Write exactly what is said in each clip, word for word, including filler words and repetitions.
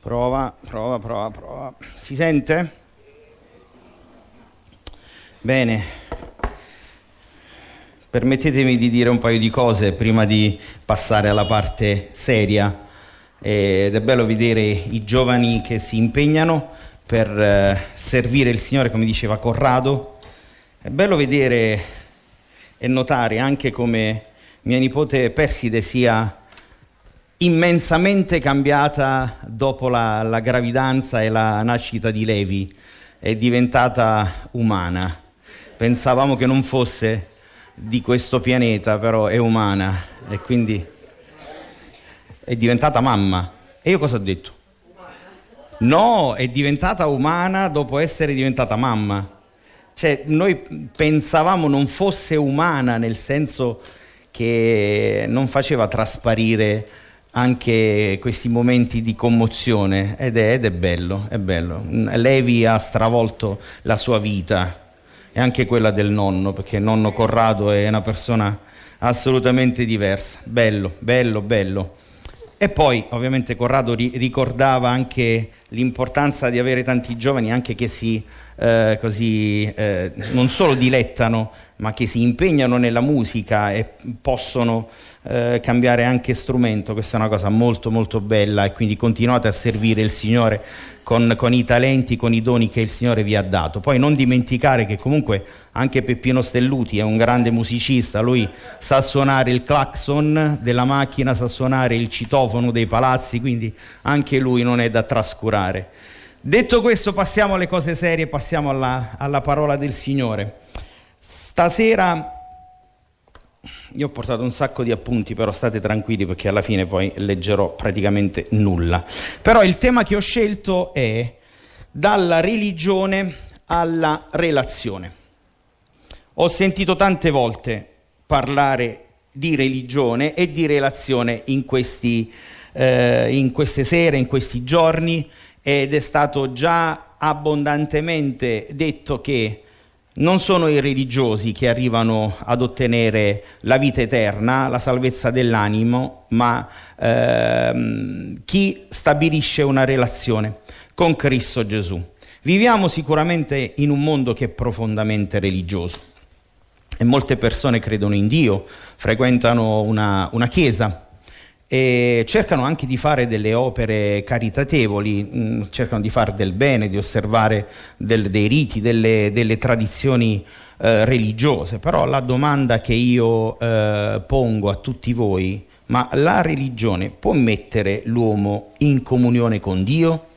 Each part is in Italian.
Prova, prova, prova, prova. Si sente? Bene. Permettetemi di dire un paio di cose prima di passare alla parte seria. Ed è bello vedere i giovani che si impegnano per eh, servire il Signore, come diceva Corrado. È bello vedere e notare anche come mia nipote Perside sia immensamente cambiata dopo la, la gravidanza e la nascita di Levi. È diventata umana. Pensavamo che non fosse di questo pianeta, però è umana e quindi è diventata mamma. E io cosa ho detto? No, è diventata umana dopo essere diventata mamma. Cioè, noi pensavamo non fosse umana, nel senso che non faceva trasparire anche questi momenti di commozione, ed è, ed è bello, è bello. Levi ha stravolto la sua vita e anche quella del nonno, perché nonno Corrado è una persona assolutamente diversa. Bello, bello, bello. E poi ovviamente Corrado ri- ricordava anche l'importanza di avere tanti giovani anche che si eh, così eh, non solo dilettano, ma che si impegnano nella musica e possono eh, cambiare anche strumento. Questa è una cosa molto molto bella, e quindi continuate a servire il Signore con, con i talenti, con i doni che il Signore vi ha dato. Poi non dimenticare che comunque anche Peppino Stelluti è un grande musicista. Lui sa suonare il clacson della macchina, sa suonare il citofono dei palazzi, quindi anche lui non è da trascurare. Detto questo, passiamo alle cose serie, passiamo alla, alla parola del Signore. Stasera io ho portato un sacco di appunti, però state tranquilli perché alla fine poi leggerò praticamente nulla. Però il tema che ho scelto è dalla religione alla relazione. Ho sentito tante volte parlare di religione e di relazione in questi, eh, in queste sere, in questi giorni, ed è stato già abbondantemente detto che non sono i religiosi che arrivano ad ottenere la vita eterna, la salvezza dell'animo, ma ehm, chi stabilisce una relazione con Cristo Gesù. Viviamo sicuramente in un mondo che è profondamente religioso e molte persone credono in Dio, frequentano una, una chiesa e cercano anche di fare delle opere caritatevoli, mh, cercano di fare del bene, di osservare del, dei riti, delle, delle tradizioni eh, religiose. Però la domanda che io eh, pongo a tutti voi: ma la religione può mettere l'uomo in comunione con Dio?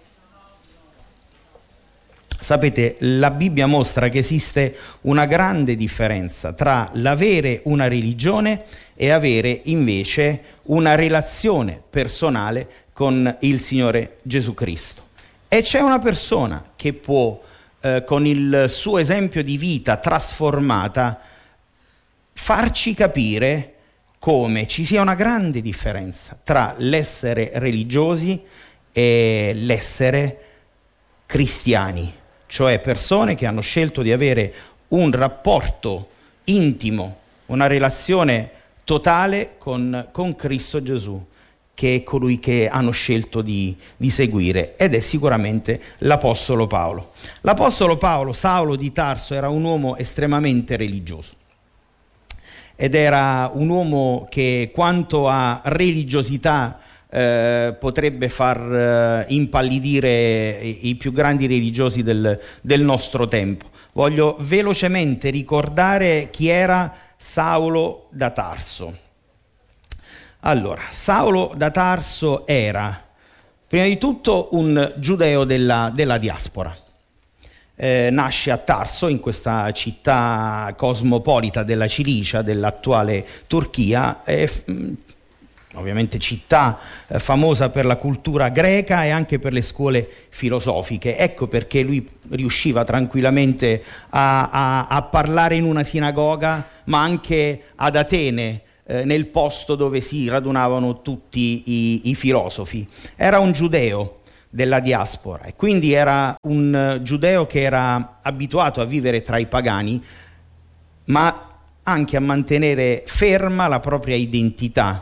Sapete, la Bibbia mostra che esiste una grande differenza tra l'avere una religione e avere invece una relazione personale con il Signore Gesù Cristo. E c'è una persona che può, eh, con il suo esempio di vita trasformata, farci capire come ci sia una grande differenza tra l'essere religiosi e l'essere cristiani. Cioè persone che hanno scelto di avere un rapporto intimo, una relazione totale con, con Cristo Gesù, che è colui che hanno scelto di, di seguire, ed è sicuramente l'Apostolo Paolo. L'Apostolo Paolo, Saulo di Tarso, era un uomo estremamente religioso ed era un uomo che quanto a religiosità Eh, potrebbe far eh, impallidire i, i più grandi religiosi del, del nostro tempo. Voglio velocemente ricordare chi era Saulo da Tarso. Allora, Saulo da Tarso era prima di tutto un giudeo della, della diaspora. Eh, nasce a Tarso, in questa città cosmopolita della Cilicia, dell'attuale Turchia, e f- ovviamente città eh, famosa per la cultura greca e anche per le scuole filosofiche. Ecco perché lui riusciva tranquillamente a, a, a parlare in una sinagoga, ma anche ad Atene, eh, nel posto dove si radunavano tutti i, i filosofi. Era un giudeo della diaspora e quindi era un uh, giudeo che era abituato a vivere tra i pagani, ma anche a mantenere ferma la propria identità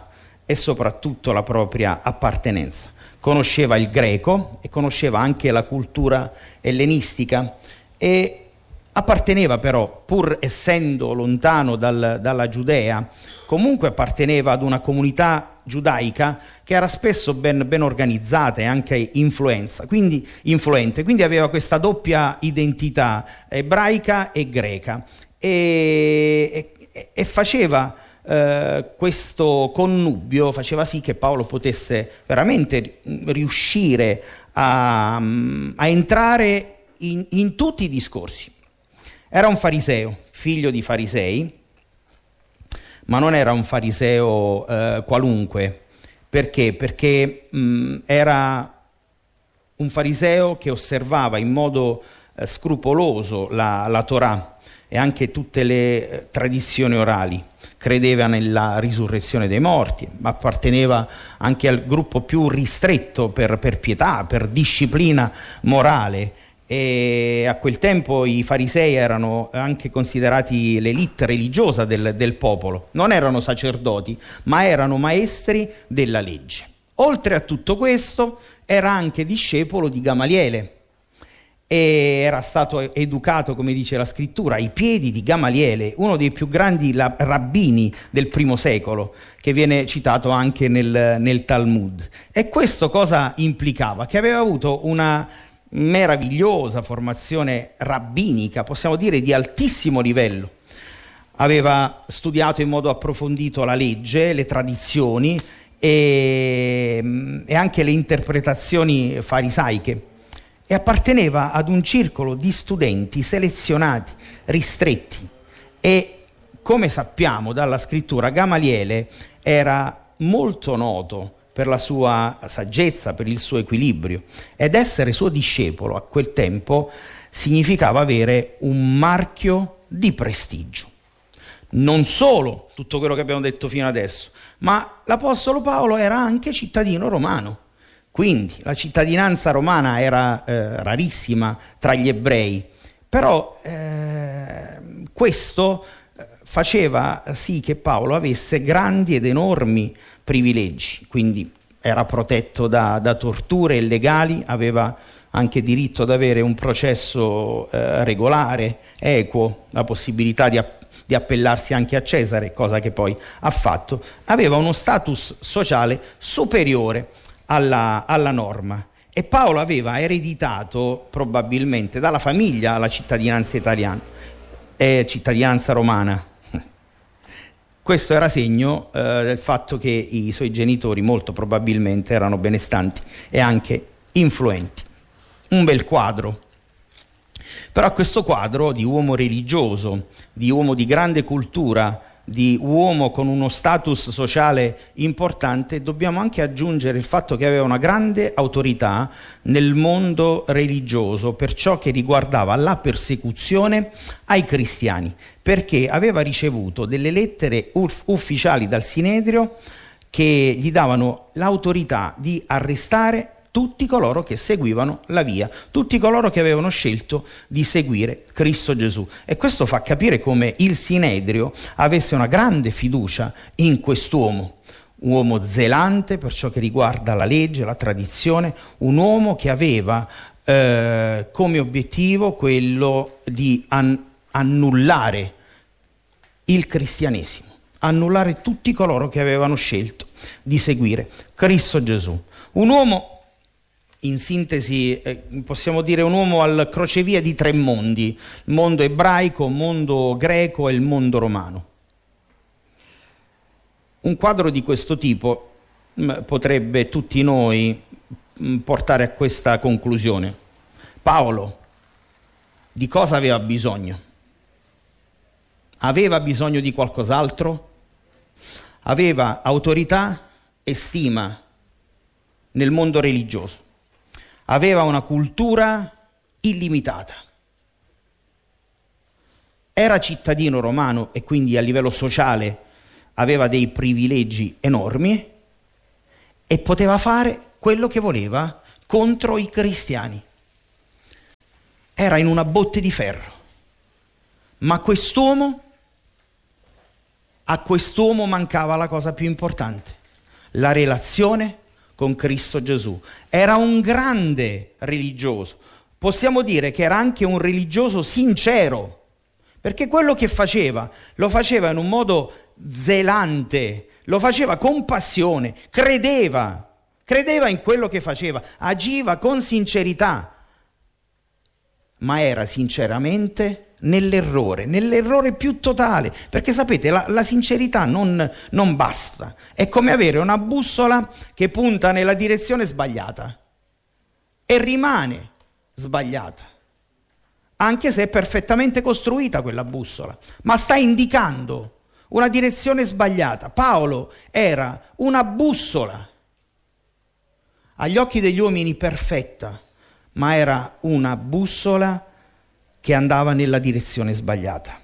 e soprattutto la propria appartenenza. Conosceva il greco e conosceva anche la cultura ellenistica e apparteneva però, pur essendo lontano dal, dalla Giudea, comunque apparteneva ad una comunità giudaica che era spesso ben, ben organizzata e anche influenza, quindi, influente, quindi aveva questa doppia identità ebraica e greca e, e, e faceva eh, questo connubio, faceva sì che Paolo potesse veramente riuscire a, a entrare in, in tutti i discorsi. Era un fariseo, figlio di farisei, ma non era un fariseo eh, qualunque. Perché? Perché mh, era un fariseo che osservava in modo eh, scrupoloso la, la Torah e anche tutte le eh, tradizioni orali. Credeva nella risurrezione dei morti, ma apparteneva anche al gruppo più ristretto per, per pietà, per disciplina morale. E a quel tempo i farisei erano anche considerati l'elite religiosa del, del popolo, non erano sacerdoti ma erano maestri della legge. Oltre a tutto questo era anche discepolo di Gamaliele e era stato educato, come dice la scrittura, ai piedi di Gamaliele, uno dei più grandi rabbini del primo secolo, che viene citato anche nel, nel Talmud. E questo cosa implicava? Che aveva avuto una meravigliosa formazione rabbinica, possiamo dire di altissimo livello. Aveva studiato in modo approfondito la legge, le tradizioni e, e anche le interpretazioni farisaiche e apparteneva ad un circolo di studenti selezionati, ristretti e, come sappiamo dalla scrittura, Gamaliele era molto noto per la sua saggezza, per il suo equilibrio, ed essere suo discepolo a quel tempo significava avere un marchio di prestigio. Non solo tutto quello che abbiamo detto fino adesso, ma l'Apostolo Paolo era anche cittadino romano, quindi la cittadinanza romana era eh, rarissima tra gli ebrei, però eh, questo faceva sì che Paolo avesse grandi ed enormi privilegi, quindi era protetto da, da torture illegali, aveva anche diritto ad avere un processo eh, regolare, equo, la possibilità di, app- di appellarsi anche a Cesare, cosa che poi ha fatto, aveva uno status sociale superiore alla, alla norma. E Paolo aveva ereditato probabilmente dalla famiglia la cittadinanza italiana e cittadinanza romana. Questo era segno eh, del fatto che i suoi genitori molto probabilmente erano benestanti e anche influenti. Un bel quadro. Però a questo quadro di uomo religioso, di uomo di grande cultura, di uomo con uno status sociale importante, dobbiamo anche aggiungere il fatto che aveva una grande autorità nel mondo religioso per ciò che riguardava la persecuzione ai cristiani, perché aveva ricevuto delle lettere uff- ufficiali dal Sinedrio che gli davano l'autorità di arrestare tutti coloro che seguivano la via, tutti coloro che avevano scelto di seguire Cristo Gesù. E questo fa capire come il Sinedrio avesse una grande fiducia in quest'uomo, un uomo zelante per ciò che riguarda la legge, la tradizione, un uomo che aveva eh, come obiettivo quello di an- annullare il cristianesimo, annullare tutti coloro che avevano scelto di seguire Cristo Gesù. Un uomo, in sintesi, eh, possiamo dire un uomo al crocevia di tre mondi, il mondo ebraico, il mondo greco e il mondo romano. Un quadro di questo tipo mh, potrebbe tutti noi mh, portare a questa conclusione. Paolo, di cosa aveva bisogno? Aveva bisogno di qualcos'altro? Aveva autorità e stima nel mondo religioso. Aveva una cultura illimitata. Era cittadino romano e quindi a livello sociale aveva dei privilegi enormi e poteva fare quello che voleva contro i cristiani. Era in una botte di ferro. Ma quest'uomo, a quest'uomo mancava la cosa più importante. La relazione con Cristo Gesù. Era un grande religioso. Possiamo dire che era anche un religioso sincero, perché quello che faceva lo faceva in un modo zelante, lo faceva con passione, credeva, credeva in quello che faceva, agiva con sincerità, ma era sinceramente nell'errore, nell'errore più totale, perché sapete, la, la sincerità non, non basta, è come avere una bussola che punta nella direzione sbagliata e rimane sbagliata, anche se è perfettamente costruita quella bussola, ma sta indicando una direzione sbagliata. Paolo era una bussola, agli occhi degli uomini perfetta, ma era una bussola che andava nella direzione sbagliata.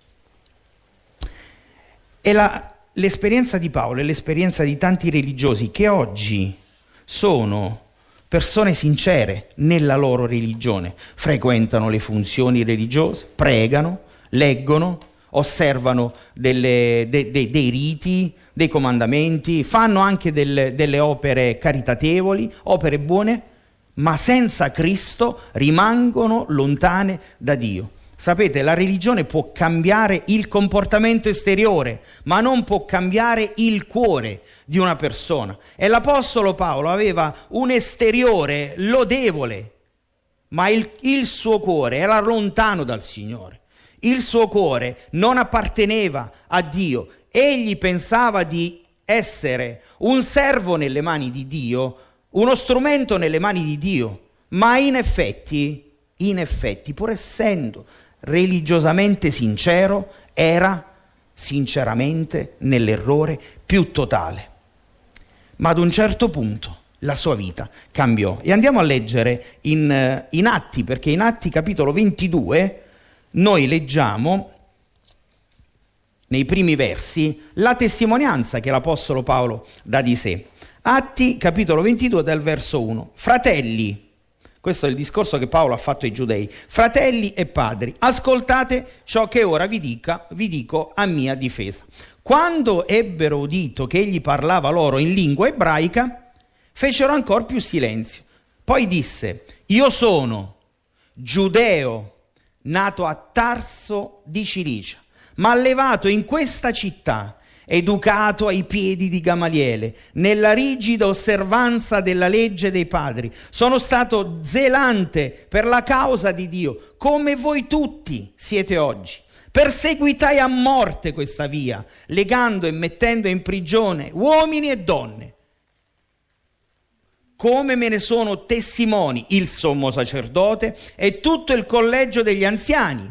E la, l'esperienza di Paolo è l'esperienza di tanti religiosi che oggi sono persone sincere nella loro religione, frequentano le funzioni religiose, pregano, leggono, osservano delle, de, de, dei riti, dei comandamenti, fanno anche delle, delle opere caritatevoli, opere buone, ma senza Cristo rimangono lontane da Dio. Sapete, la religione può cambiare il comportamento esteriore, ma non può cambiare il cuore di una persona. E l'Apostolo Paolo aveva un esteriore lodevole, ma il, il suo cuore era lontano dal Signore. Il suo cuore non apparteneva a Dio. Egli pensava di essere un servo nelle mani di Dio, uno strumento nelle mani di Dio, ma in effetti, in effetti, pur essendo religiosamente sincero, era sinceramente nell'errore più totale. Ma ad un certo punto la sua vita cambiò. E andiamo a leggere in, in Atti, perché in Atti capitolo ventidue noi leggiamo nei primi versi la testimonianza che l'Apostolo Paolo dà di sé. Atti capitolo ventidue dal verso uno. Fratelli, questo è il discorso che Paolo ha fatto ai giudei. Fratelli e padri, ascoltate ciò che ora vi, dica, vi dico a mia difesa. Quando ebbero udito che egli parlava loro in lingua ebraica, fecero ancor più silenzio. Poi disse: io sono giudeo, nato a Tarso di Cilicia, ma allevato in questa città, educato ai piedi di Gamaliele, nella rigida osservanza della legge dei padri. Sono stato zelante per la causa di Dio, come voi tutti siete oggi. Perseguitai a morte questa via, legando e mettendo in prigione uomini e donne. Come me ne sono testimoni il sommo sacerdote e tutto il collegio degli anziani.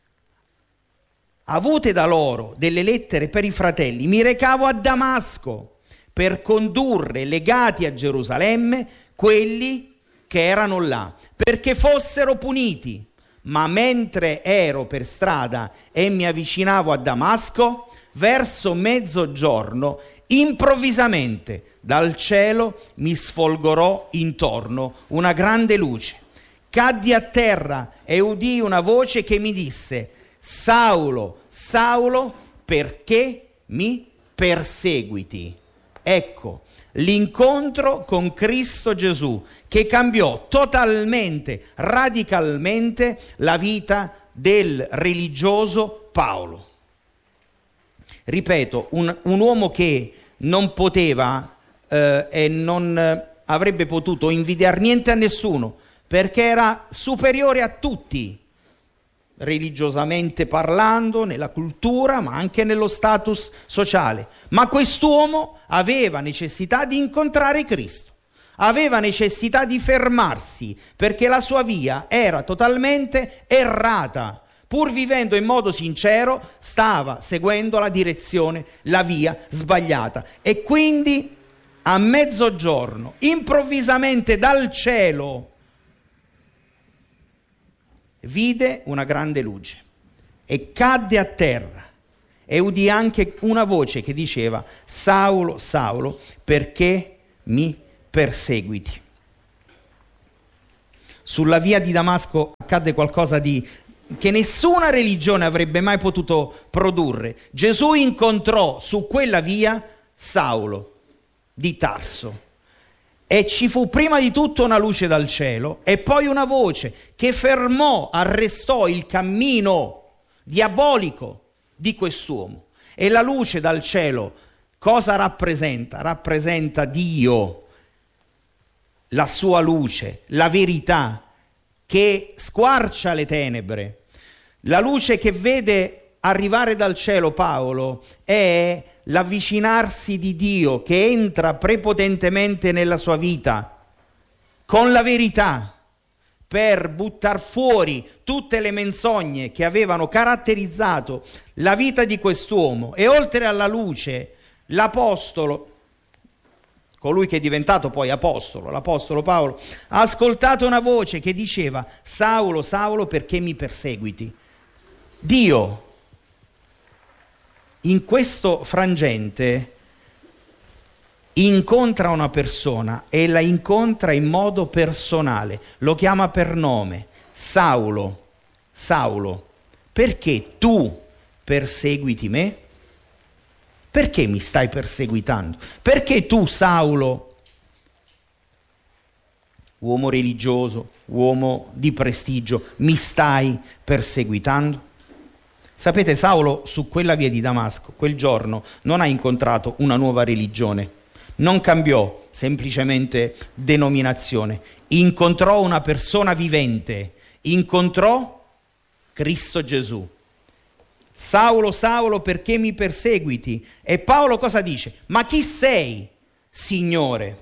Avute da loro delle lettere per i fratelli, mi recavo a Damasco per condurre legati a Gerusalemme quelli che erano là, perché fossero puniti. Ma mentre ero per strada e mi avvicinavo a Damasco, verso mezzogiorno, improvvisamente dal cielo mi sfolgorò intorno una grande luce. Caddi a terra e udii una voce che mi disse: Saulo, Saulo, perché mi perseguiti? Ecco, l'incontro con Cristo Gesù che cambiò totalmente, radicalmente la vita del religioso Paolo. Ripeto, un, un uomo che non poteva eh, e non eh, avrebbe potuto invidiare niente a nessuno, perché era superiore a tutti, religiosamente parlando, nella cultura, ma anche nello status sociale. Ma quest'uomo aveva necessità di incontrare Cristo, aveva necessità di fermarsi, perché la sua via era totalmente errata. Pur vivendo in modo sincero, stava seguendo la direzione, la via sbagliata. E quindi a mezzogiorno, improvvisamente dal cielo, vide una grande luce e cadde a terra e udì anche una voce che diceva: Saulo, Saulo, perché mi perseguiti? Sulla via di Damasco accadde qualcosa di che nessuna religione avrebbe mai potuto produrre. Gesù incontrò su quella via Saulo, di Tarso. E ci fu prima di tutto una luce dal cielo e poi una voce che fermò, arrestò il cammino diabolico di quest'uomo. E la luce dal cielo cosa rappresenta? Rappresenta Dio, la sua luce, la verità che squarcia le tenebre. La luce che vede arrivare dal cielo Paolo è l'avvicinarsi di Dio che entra prepotentemente nella sua vita con la verità per buttar fuori tutte le menzogne che avevano caratterizzato la vita di quest'uomo. E oltre alla luce, l'apostolo, colui che è diventato poi apostolo, l'apostolo Paolo, ha ascoltato una voce che diceva: Saulo, Saulo, perché mi perseguiti? Dio in questo frangente incontra una persona e la incontra in modo personale, lo chiama per nome: Saulo, Saulo, perché tu perseguiti me? Perché mi stai perseguitando? Perché tu, Saulo, uomo religioso, uomo di prestigio, mi stai perseguitando? Sapete, Saulo su quella via di Damasco, quel giorno, non ha incontrato una nuova religione, non cambiò semplicemente denominazione, incontrò una persona vivente, incontrò Cristo Gesù. Saulo, Saulo, perché mi perseguiti? E Paolo cosa dice? Ma chi sei, Signore?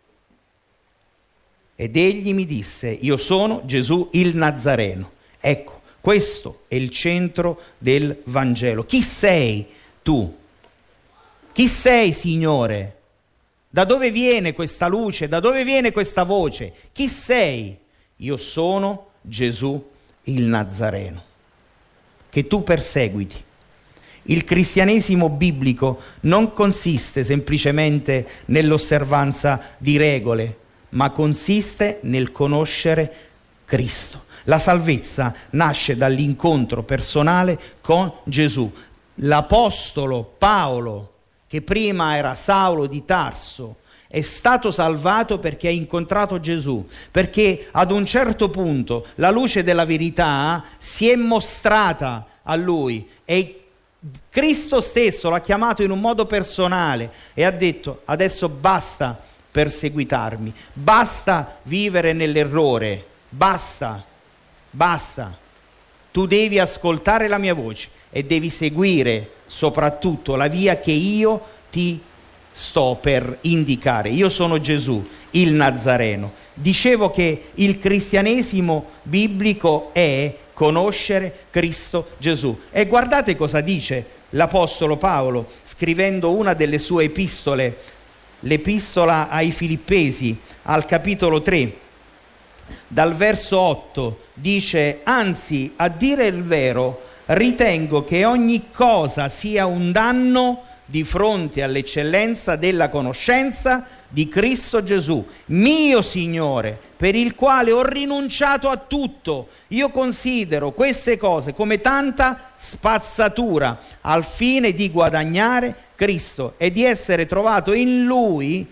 Ed egli mi disse: io sono Gesù il Nazareno. Ecco, questo è il centro del Vangelo. Chi sei tu? Chi sei, Signore? Da dove viene questa luce? Da dove viene questa voce? Chi sei? Io sono Gesù il Nazareno, che tu perseguiti. Il cristianesimo biblico non consiste semplicemente nell'osservanza di regole, ma consiste nel conoscere Cristo. La salvezza nasce dall'incontro personale con Gesù. L'apostolo Paolo, che prima era Saulo di Tarso, è stato salvato perché ha incontrato Gesù, perché ad un certo punto la luce della verità si è mostrata a lui e Cristo stesso l'ha chiamato in un modo personale e ha detto: adesso basta perseguitarmi, basta vivere nell'errore, basta, basta, tu devi ascoltare la mia voce e devi seguire soprattutto la via che io ti sto per indicare. Io sono Gesù, il Nazareno. Dicevo che il cristianesimo biblico è conoscere Cristo Gesù. E guardate cosa dice l'Apostolo Paolo scrivendo una delle sue epistole, l'epistola ai Filippesi, al capitolo tre, dal verso otto, dice: anzi, a dire il vero, ritengo che ogni cosa sia un danno di fronte all'eccellenza della conoscenza di Cristo Gesù, mio Signore, per il quale ho rinunciato a tutto. Io considero queste cose come tanta spazzatura al fine di guadagnare Cristo e di essere trovato in Lui,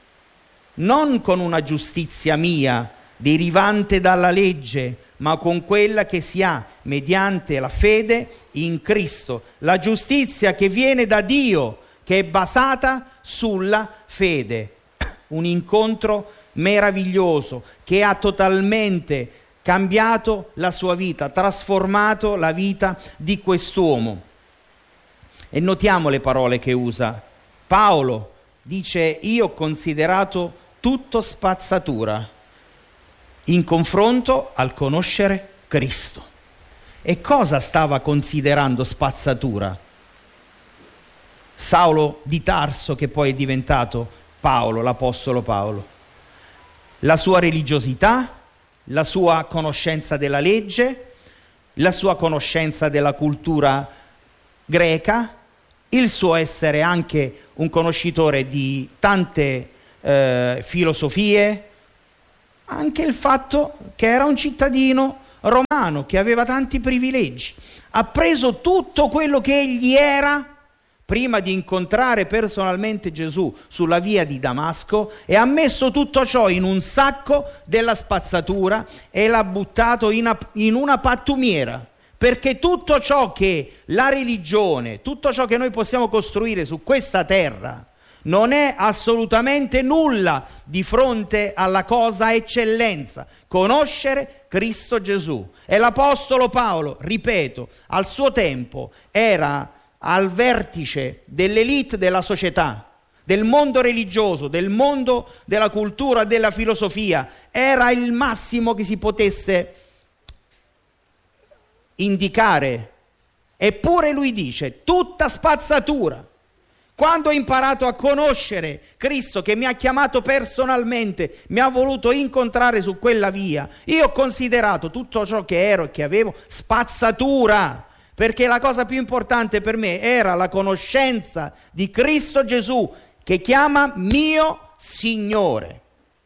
non con una giustizia mia derivante dalla legge, ma con quella che si ha mediante la fede in Cristo, la giustizia che viene da Dio, che è basata sulla fede. Un incontro meraviglioso che ha totalmente cambiato la sua vita, trasformato la vita di quest'uomo. E notiamo le parole che usa. Paolo dice: io ho considerato tutto spazzatura in confronto al conoscere Cristo. E cosa stava considerando spazzatura? Saulo di Tarso, che poi è diventato Paolo, l'apostolo Paolo. La sua religiosità, la sua conoscenza della legge, la sua conoscenza della cultura greca, il suo essere anche un conoscitore di tante eh, filosofie, anche il fatto che era un cittadino romano, che aveva tanti privilegi. Ha preso tutto quello che egli era prima di incontrare personalmente Gesù sulla via di Damasco, e ha messo tutto ciò in un sacco della spazzatura e l'ha buttato in, a, in una pattumiera, perché tutto ciò che la religione, tutto ciò che noi possiamo costruire su questa terra non è assolutamente nulla di fronte alla cosa eccellenza, conoscere Cristo Gesù. E l'Apostolo Paolo, ripeto, al suo tempo era al vertice dell'elite della società, del mondo religioso, del mondo della cultura, della filosofia. Era il massimo che si potesse indicare. Eppure lui dice: tutta spazzatura. Quando ho imparato a conoscere Cristo, che mi ha chiamato personalmente, mi ha voluto incontrare su quella via, io ho considerato tutto ciò che ero e che avevo spazzatura, perché la cosa più importante per me era la conoscenza di Cristo Gesù, che chiama mio Signore.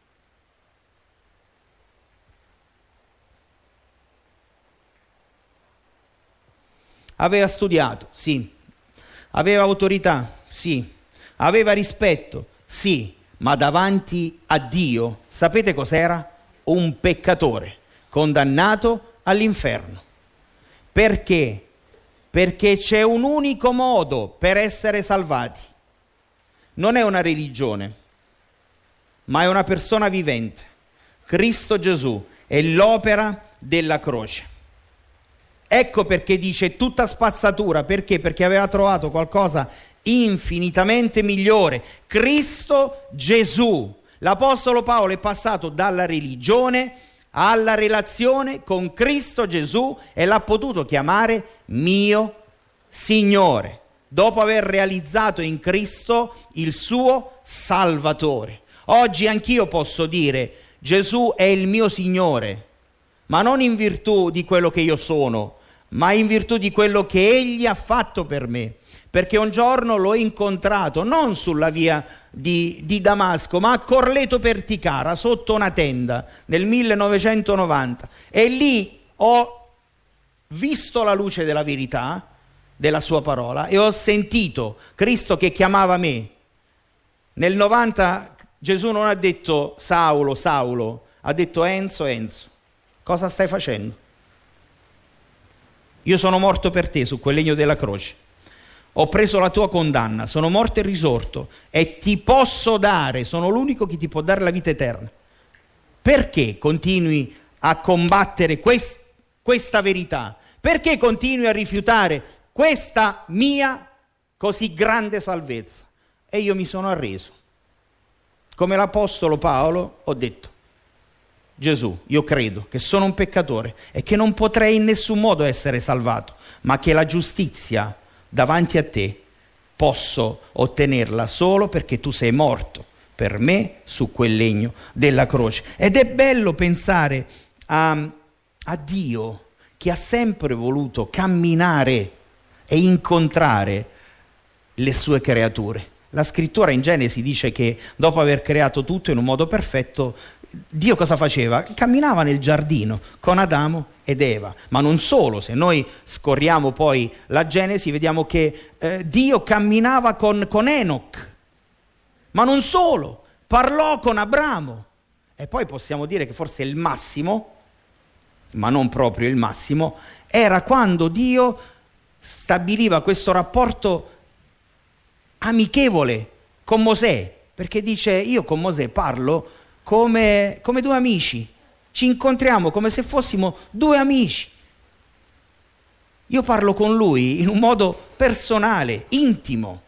Aveva studiato, sì. Aveva autorità, sì. Aveva rispetto, sì. Ma davanti a Dio, sapete cos'era? Un peccatore, condannato all'inferno. Perché? Perché c'è un unico modo per essere salvati. Non è una religione, ma è una persona vivente. Cristo Gesù è l'opera della croce. Ecco perché dice tutta spazzatura. Perché? Perché aveva trovato qualcosa infinitamente migliore. Cristo Gesù. L'Apostolo Paolo è passato dalla religione alla relazione con Cristo Gesù e l'ha potuto chiamare mio Signore, dopo aver realizzato in Cristo il suo Salvatore. Oggi anch'io posso dire: Gesù è il mio Signore, ma non in virtù di quello che io sono, ma in virtù di quello che Egli ha fatto per me. Perché un giorno l'ho incontrato non sulla via di, di Damasco, ma a Corleto Perticara, sotto una tenda, nel millenovecentonovanta. E lì ho visto la luce della verità, della sua parola, e ho sentito Cristo che chiamava me. Nel novanta Gesù non ha detto Saulo, Saulo, ha detto Enzo, Enzo, cosa stai facendo? Io sono morto per te su quel legno della croce. Ho preso la tua condanna, sono morto e risorto e ti posso dare, sono l'unico che ti può dare la vita eterna. Perché continui a combattere quest, questa verità? Perché continui a rifiutare questa mia così grande salvezza? E io mi sono arreso. Come l'Apostolo Paolo ho detto: Gesù, io credo che sono un peccatore e che non potrei in nessun modo essere salvato, ma che la giustizia davanti a te posso ottenerla solo perché tu sei morto per me su quel legno della croce. Ed è bello pensare a, a Dio che ha sempre voluto camminare e incontrare le sue creature. La scrittura in Genesi dice che dopo aver creato tutto in un modo perfetto, Dio cosa faceva? Camminava nel giardino con Adamo ed Eva. Ma non solo, se noi scorriamo poi la Genesi vediamo che eh, Dio camminava con, con Enoch. Ma non solo, parlò con Abramo. E poi possiamo dire che forse il massimo, ma non proprio il massimo, era quando Dio stabiliva questo rapporto amichevole con Mosè, perché dice: io con Mosè parlo come, come due amici, ci incontriamo come se fossimo due amici. Io parlo con lui in un modo personale, intimo.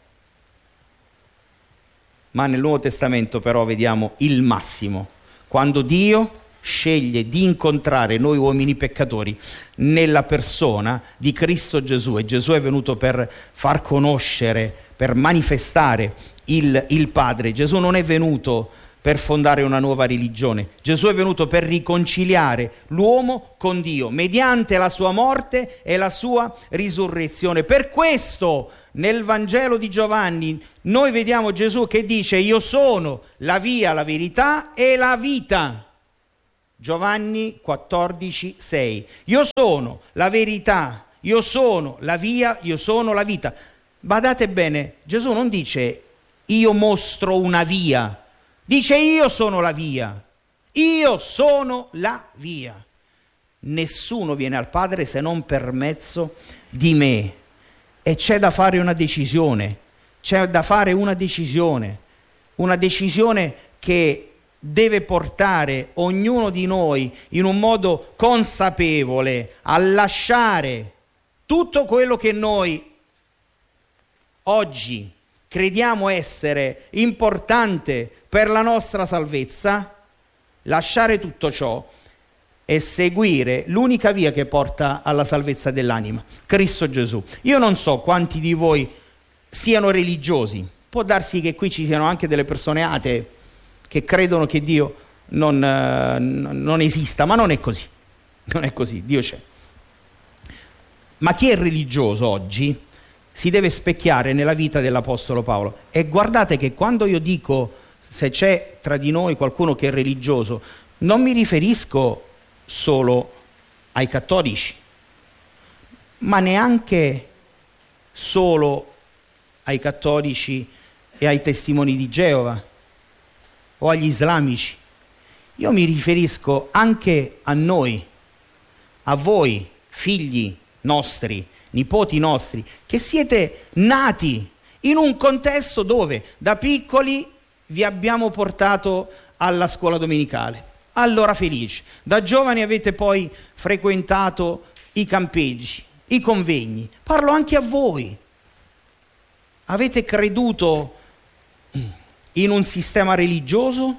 Ma nel Nuovo Testamento però vediamo il massimo, quando Dio sceglie di incontrare noi uomini peccatori nella persona di Cristo Gesù. E Gesù è venuto per far conoscere, per manifestare il, il Padre. Gesù non è venuto per fondare una nuova religione. Gesù è venuto per riconciliare l'uomo con Dio mediante la sua morte e la sua risurrezione. Per questo nel Vangelo di Giovanni noi vediamo Gesù che dice: io sono la via, la verità e la vita. Giovanni quattordici sei. Io sono la verità, io sono la via, io sono la vita. Badate bene, Gesù non dice io mostro una via, dice io sono la via, io sono la via. Nessuno viene al Padre se non per mezzo di me. E c'è da fare una decisione, c'è da fare una decisione, una decisione che deve portare ognuno di noi in un modo consapevole a lasciare tutto quello che noi oggi crediamo essere importante per la nostra salvezza, lasciare tutto ciò e seguire l'unica via che porta alla salvezza dell'anima, Cristo Gesù. Io non so quanti di voi siano religiosi, può darsi che qui ci siano anche delle persone atee che credono che Dio non, eh, non esista, ma non è così, non è così, Dio c'è. Ma chi è religioso oggi si deve specchiare nella vita dell'Apostolo Paolo, e guardate che quando io dico se c'è tra di noi qualcuno che è religioso, non mi riferisco solo ai cattolici, ma neanche solo ai cattolici e ai testimoni di Geova o agli islamici. Io mi riferisco anche a noi, a voi, figli nostri, nipoti nostri, che siete nati in un contesto dove da piccoli vi abbiamo portato alla scuola domenicale. Allora felici, da giovani avete poi frequentato i campeggi, i convegni. Parlo anche a voi. Avete creduto in un sistema religioso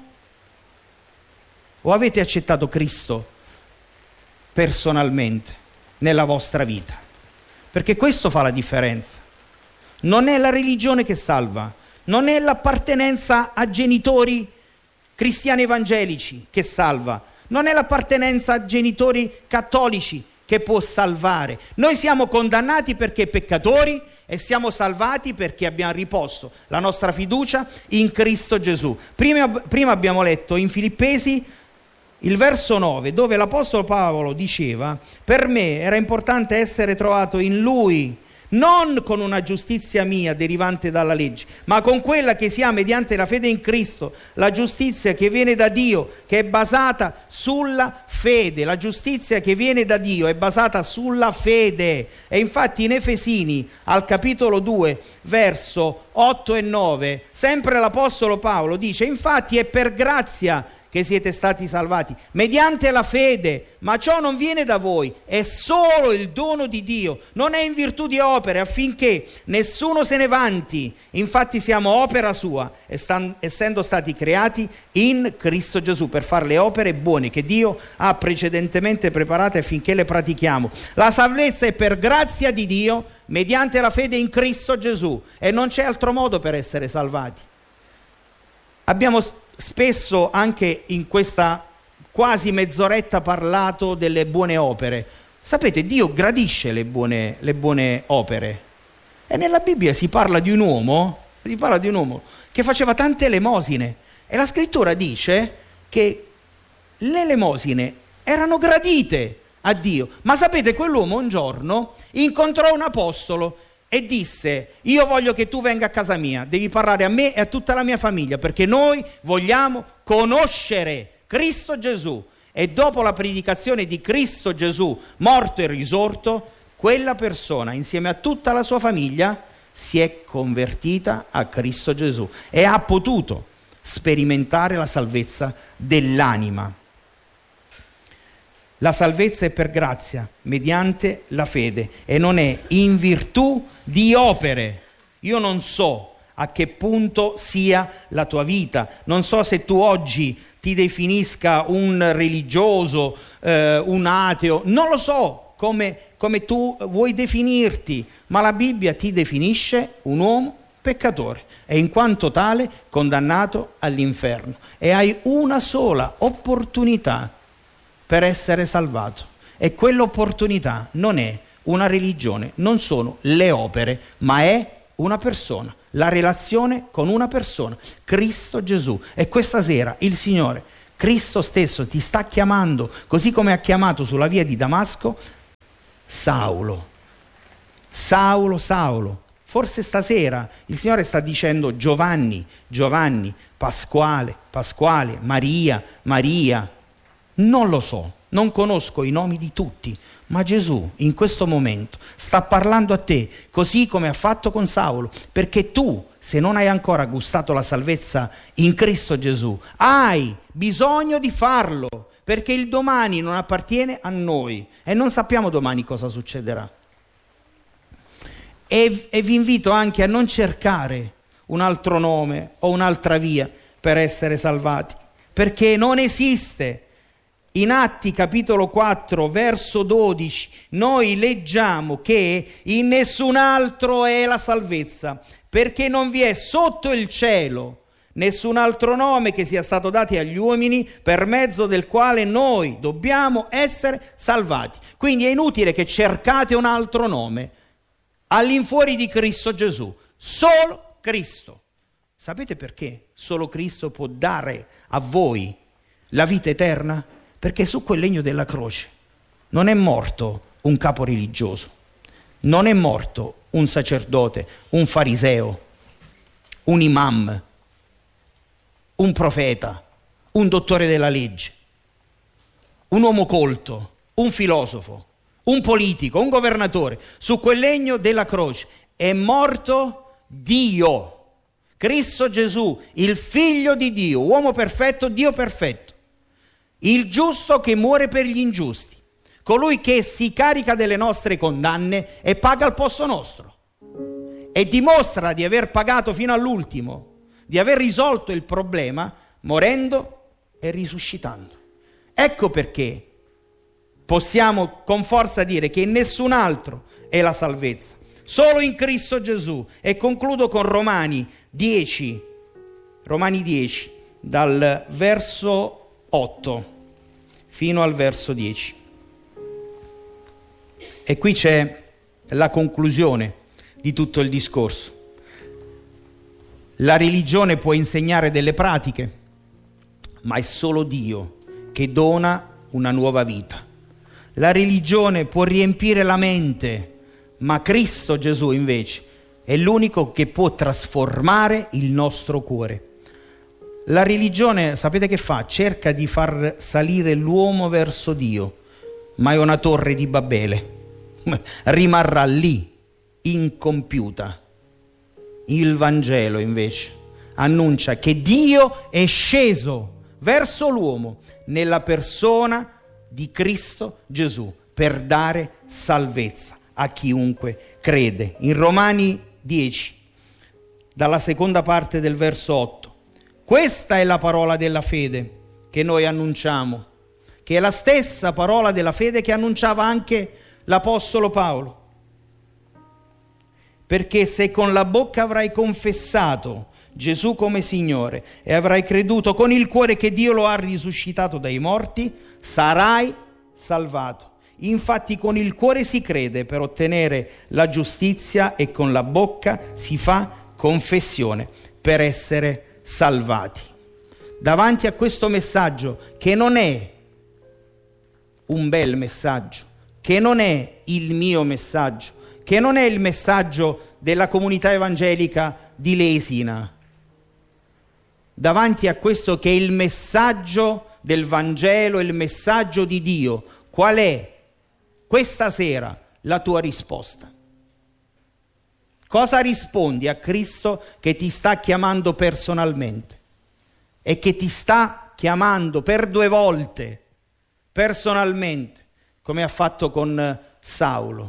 o avete accettato Cristo personalmente nella vostra vita? Perché questo fa la differenza. Non è la religione che salva, non è l'appartenenza a genitori cristiani evangelici che salva, non è l'appartenenza a genitori cattolici che può salvare. Noi siamo condannati perché peccatori e siamo salvati perché abbiamo riposto la nostra fiducia in Cristo Gesù. Prima, prima abbiamo letto in Filippesi il verso nove, dove l'Apostolo Paolo diceva: per me era importante essere trovato in Lui, non con una giustizia mia derivante dalla legge, ma con quella che si ha mediante la fede in Cristo, la giustizia che viene da Dio, che è basata sulla fede. La giustizia che viene da Dio è basata sulla fede. E infatti in Efesini, al capitolo due, verso otto e nove, sempre l'Apostolo Paolo dice: infatti è per grazia che siete stati salvati, mediante la fede, ma ciò non viene da voi, è solo il dono di Dio, non è in virtù di opere, affinché nessuno se ne vanti. Infatti siamo opera sua, essendo stati creati in Cristo Gesù per fare le opere buone che Dio ha precedentemente preparate affinché le pratichiamo. La salvezza è per grazia di Dio, mediante la fede in Cristo Gesù, e non c'è altro modo per essere salvati. Abbiamo spesso anche in questa quasi mezz'oretta parlato delle buone opere. Sapete, Dio gradisce le buone, le buone opere, e nella Bibbia si parla di un uomo si parla di un uomo che faceva tante elemosine, e la scrittura dice che le elemosine erano gradite a Dio. Ma sapete, quell'uomo un giorno incontrò un apostolo e disse: io voglio che tu venga a casa mia, devi parlare a me e a tutta la mia famiglia, perché noi vogliamo conoscere Cristo Gesù. E dopo la predicazione di Cristo Gesù morto e risorto, quella persona insieme a tutta la sua famiglia si è convertita a Cristo Gesù e ha potuto sperimentare la salvezza dell'anima. La salvezza è per grazia, mediante la fede, e non è in virtù di opere. Io non so a che punto sia la tua vita, non so se tu oggi ti definisca un religioso, eh, un ateo, non lo so come, come tu vuoi definirti, ma la Bibbia ti definisce un uomo peccatore e in quanto tale condannato all'inferno, e hai una sola opportunità per essere salvato, e quell'opportunità non è una religione, non sono le opere, ma è una persona, la relazione con una persona, Cristo Gesù. E questa sera il Signore, Cristo stesso, ti sta chiamando, così come ha chiamato sulla via di Damasco Saulo. Saulo, Saulo, Forse stasera il Signore sta dicendo Giovanni, Giovanni, Pasquale, Pasquale, Maria, Maria. Non lo so, non conosco i nomi di tutti, ma Gesù in questo momento sta parlando a te, così come ha fatto con Saulo, perché tu, se non hai ancora gustato la salvezza in Cristo Gesù, hai bisogno di farlo, perché il domani non appartiene a noi e non sappiamo domani cosa succederà. E, e vi invito anche a non cercare un altro nome o un'altra via per essere salvati, perché non esiste. In Atti capitolo quattro verso dodici noi leggiamo che in nessun altro è la salvezza, perché non vi è sotto il cielo nessun altro nome che sia stato dato agli uomini per mezzo del quale noi dobbiamo essere salvati. Quindi è inutile che cercate un altro nome all'infuori di Cristo Gesù, solo Cristo. Sapete perché solo Cristo può dare a voi la vita eterna? Perché su quel legno della croce non è morto un capo religioso, non è morto un sacerdote, un fariseo, un imam, un profeta, un dottore della legge, un uomo colto, un filosofo, un politico, un governatore. Su quel legno della croce è morto Dio, Cristo Gesù, il figlio di Dio, uomo perfetto, Dio perfetto. Il giusto che muore per gli ingiusti, colui che si carica delle nostre condanne e paga al posto nostro e dimostra di aver pagato fino all'ultimo, di aver risolto il problema morendo e risuscitando. Ecco perché possiamo con forza dire che in nessun altro è la salvezza, solo in Cristo Gesù. E concludo con Romani dieci, Romani dieci, dal verso otto fino al verso dieci. E qui c'è la conclusione di tutto il discorso. La religione può insegnare delle pratiche, ma è solo Dio che dona una nuova vita. La religione può riempire la mente, ma Cristo Gesù invece è l'unico che può trasformare il nostro cuore. La religione, sapete che fa? Cerca di far salire l'uomo verso Dio, ma è una torre di Babele. Rimarrà lì, incompiuta. Il Vangelo invece annuncia che Dio è sceso verso l'uomo nella persona di Cristo Gesù per dare salvezza a chiunque crede. In Romani dieci, dalla seconda parte del verso otto, questa è la parola della fede che noi annunciamo, che è la stessa parola della fede che annunciava anche l'Apostolo Paolo. Perché se con la bocca avrai confessato Gesù come Signore e avrai creduto con il cuore che Dio lo ha risuscitato dai morti, sarai salvato. Infatti con il cuore si crede per ottenere la giustizia e con la bocca si fa confessione per essere salvati. Davanti a questo messaggio, che non è un bel messaggio, che non è il mio messaggio, che non è il messaggio della comunità evangelica di Lesina, davanti a questo che è il messaggio del Vangelo, il messaggio di Dio, qual è questa sera la tua risposta? Cosa rispondi a Cristo che ti sta chiamando personalmente e che ti sta chiamando per due volte personalmente, come ha fatto con Saulo?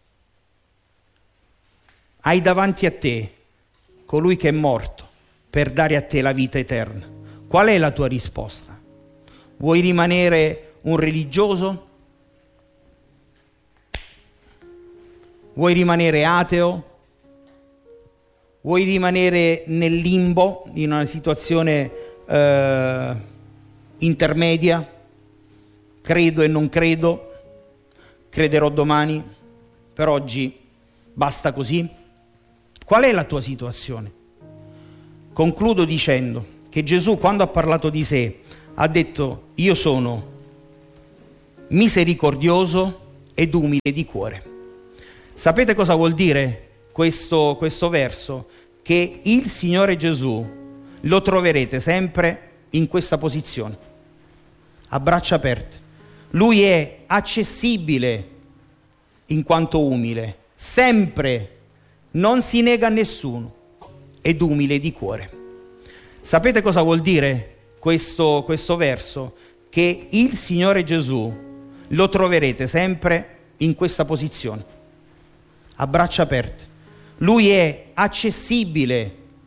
Hai davanti a te colui che è morto per dare a te la vita eterna. Qual è la tua risposta? Vuoi rimanere un religioso? Vuoi rimanere ateo? Vuoi rimanere nel limbo, in una situazione eh, intermedia? Credo e non credo, crederò domani, per oggi basta così? Qual è la tua situazione? Concludo dicendo che Gesù, quando ha parlato di sé, ha detto: io sono misericordioso ed umile di cuore. Sapete cosa vuol dire questo, questo verso, che il Signore Gesù lo troverete sempre in questa posizione, a braccia aperte. Lui è accessibile in quanto umile, sempre, non si nega a nessuno, ed umile di cuore. Sapete cosa vuol dire questo, questo verso? Che il Signore Gesù lo troverete sempre in questa posizione, a braccia aperte. Lui è accessibile